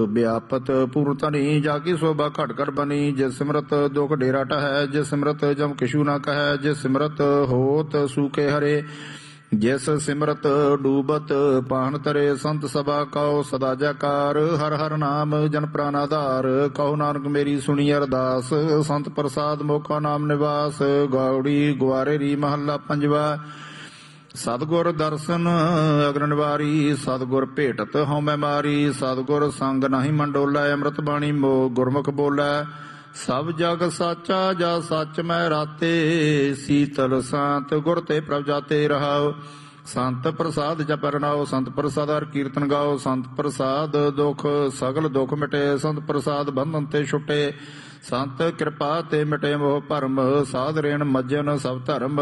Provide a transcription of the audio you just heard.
ਵਿਆਪਤ ਪੂਰਨ ਧਨੀ ਜਾਗੀ ਸੋਭਾ ਘਟ ਘਟ ਬਨੀ। ਜਿਸ ਸਿਮਰਤ ਦੁਖ ਡੇਰਾ ਟਹੈ ਜਿਸ ਸਿਮਰਤ ਜਮ ਕਿਛੂ ਨਾ ਕਹੈ। ਜਿਸ ਸਿਮਰਤ ਹੋਤ ਸੂਕੇ ਹਰੇ ਜਿਸ ਸਿਮਰਤ ਡੂਬਤ ਪਾਹਨ ਤਰੇ। ਸੰਤ ਸਭਾ ਕਉ ਸਦਾ ਜੈਕਾਰ ਹਰ ਹਰ ਨਾਮ ਜਨ ਪ੍ਰਾਨ ਆਧਾਰ। ਕਹੋ ਨਾਨਕ ਮੇਰੀ ਸੁਣੀ ਅਰਦਾਸ ਸੰਤ ਪ੍ਰਸਾਦ ਮੋਖਾ ਨਾਮ ਨਿਵਾਸ। ਗੌੜੀ ਗੁਆਰੇ ਰੀ ਮਹੱਲਾ ਪੰਜਵਾ। ਸਤਿਗੁਰ ਦਰਸ਼ਨ ਅਗਨ ਨਿਵਾਰੀ ਸਤਿਗੁਰ ਭੇਟਤ ਹਉਮੈ ਮਾਰੀ। ਸਤਿਗੁਰ ਸੰਗ ਨਾਹੀ ਮੰਡੋਲੈ ਅੰਮ੍ਰਿਤ ਬਾਣੀ ਮੋ ਗੁਰਮੁਖ ਬੋਲੈ। ਸਭ ਜਗ ਸਾਚਾ ਜਾ ਸੱਚ ਮੈਂ ਰਾਤੇ ਸੀਤਲ ਸਾਂਤ ਗੁਰ ਤੇ ਪ੍ਰਭ ਜਾਤੇ ਰਹਾਉ। ਸੰਤ ਪ੍ਰਸਾਦ ਜਪ ਰਨਾਉ ਸੰਤ ਪ੍ਰਸਾਦ ਹਰਿ ਕੀਰਤਨ ਗਾਓ। ਸੰਤ ਪ੍ਰਸਾਦ ਦੁਖ ਸਗਲ ਦੁਖ ਮਿਟੇ ਸੰਤ ਪ੍ਰਸਾਦ ਬੰਧਨ ਤੇ ਛੁਟੇ। ਸੰਤ ਕਿਰਪਾ ਤੇ ਮਿਟੇ ਮੋਹ ਭਰਮ ਸਾਧ ਰੇਣ ਮੱਜਨ ਸਭ ਧਰਮ।